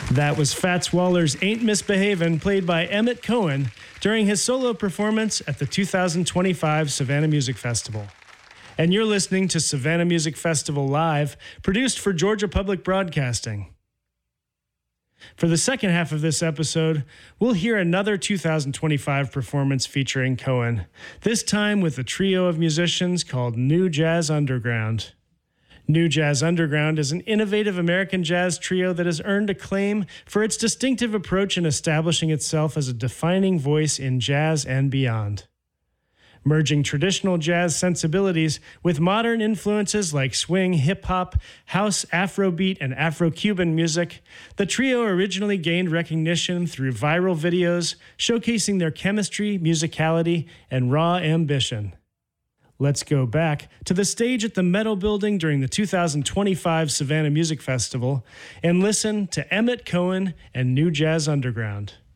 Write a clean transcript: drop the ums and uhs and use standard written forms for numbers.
That was Fats Waller's Ain't Misbehavin', played by Emmett Cohen during his solo performance at the 2025 Savannah Music Festival. And you're listening to Savannah Music Festival Live, produced for Georgia Public Broadcasting. For the second half of this episode, we'll hear another 2025 performance featuring Cohen, this time with a trio of musicians called New Jazz Underground. New Jazz Underground is an innovative American jazz trio that has earned acclaim for its distinctive approach in establishing itself as a defining voice in jazz and beyond. Merging traditional jazz sensibilities with modern influences like swing, hip-hop, house, Afrobeat, and Afro-Cuban music, the trio originally gained recognition through viral videos showcasing their chemistry, musicality, and raw ambition. Let's go back to the stage at the Meadow Building during the 2025 Savannah Music Festival and listen to Emmett Cohen and New Jazz Underground.